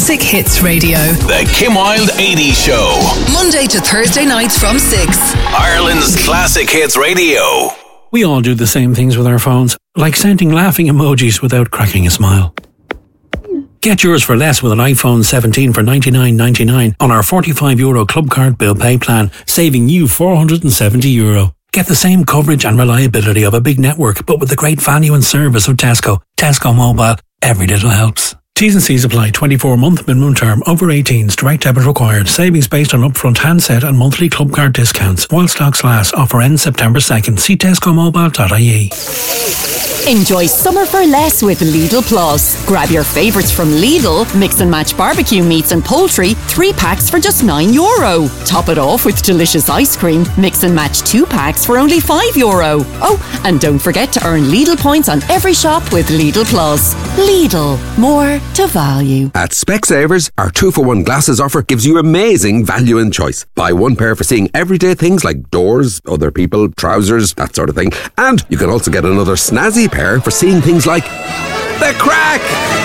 Classic Hits Radio. The Kim Wilde 80s Show. Monday to Thursday nights from 6. Ireland's Classic Hits Radio. We all do the same things with our phones, like sending laughing emojis without cracking a smile. Get yours for less with an iPhone 17 for €99.99 on our €45 Club Card Bill Pay plan, saving you €470. Get the same coverage and reliability of a big network, but with the great value and service of Tesco. Tesco Mobile. Every little helps. T's and C's apply. 24-month minimum term. Over 18s. Direct debit required. Savings based on upfront handset and monthly club card discounts. While stocks last. Offer ends September 2nd. See tescomobile.ie. Enjoy summer for less with Lidl Plus. Grab your favourites from Lidl, mix and match barbecue meats and poultry, 3 packs for just €9. Top it off with delicious ice cream, mix and match 2 packs for only €5. Oh, and don't forget to earn Lidl points on every shop with Lidl Plus. Lidl, more to value. At Specsavers, our 2-for-1 glasses offer gives you amazing value and choice. Buy 1 pair for seeing everyday things like doors, other people, trousers, that sort of thing. And you can also get another snazzy pair for seeing things like The Crack!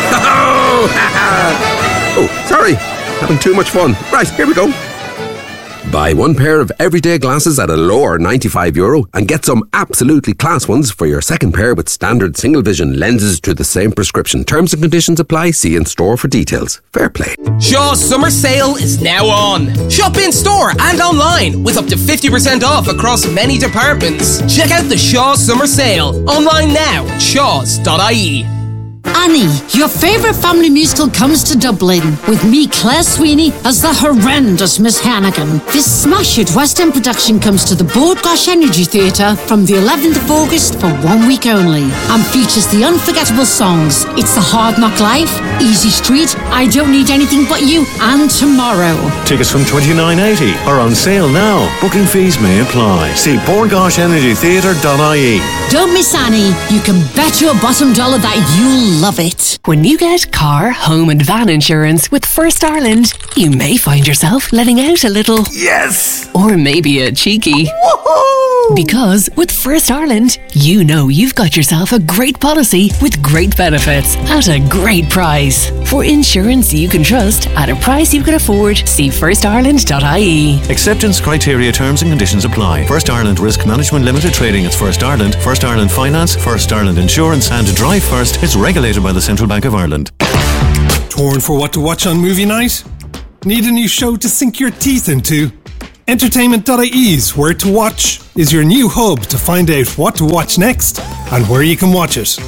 Oh, sorry, having too much fun. Right, here we go. Buy 1 pair of everyday glasses at a lower €95 and get some absolutely class ones for your second pair with standard single vision lenses to the same prescription. Terms and conditions apply. See in store for details. Fair play. Shaw's summer sale is now on. Shop in store and online with up to 50% off across many departments. Check out the Shaw's summer sale online now at shaws.ie. Annie, your favourite family musical comes to Dublin, with me, Claire Sweeney, as the horrendous Miss Hannigan. This smash-hit West End production comes to the Bord Gáis Energy Theatre from the 11th of August for 1 week only, and features the unforgettable songs It's the Hard Knock Life, Easy Street, I Don't Need Anything But You, and Tomorrow. Tickets from $29.80 are on sale now. Booking fees may apply. See bordgaishenergytheatre.ie. Don't miss Annie. You can bet your bottom dollar that you'll love it. When you get car, home and van insurance with First Ireland, you may find yourself letting out a little. Yes! Or maybe a cheeky. Woohoo! Because with First Ireland, you know you've got yourself a great policy with great benefits at a great price. For insurance you can trust at a price you can afford, see firstireland.ie. Acceptance criteria, terms and conditions apply. First Ireland Risk Management Limited Trading, it's First Ireland, First Ireland Finance, First Ireland Insurance, and Drive First, it's regulated by the Central Bank of Ireland. Torn for what to watch on movie night? Need a new show to sink your teeth into? Entertainment.ie's Where to Watch is your new hub to find out what to watch next and where you can watch it.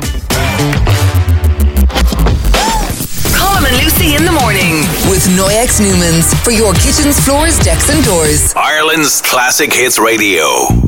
Colm and Lucy in the morning with Noyex Newmans for your kitchens, floors, decks and doors. Ireland's Classic Hits Radio.